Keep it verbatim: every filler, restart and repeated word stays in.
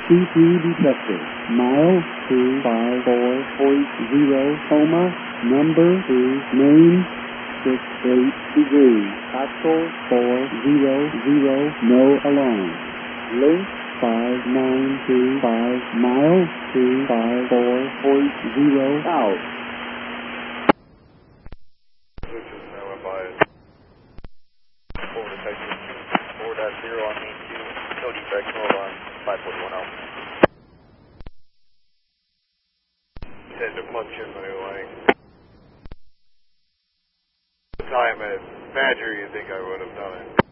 C three detected. Mile two five four point zero, coma, number two, name, six eight degrees. Actual four zero zero, no alarm. Link five nine two five, mile two five four point zero, out. four dash zero on main two, no defect, no alarm, five forty-one out. Said to punch in my like. The time at Badger, you think I would have done it.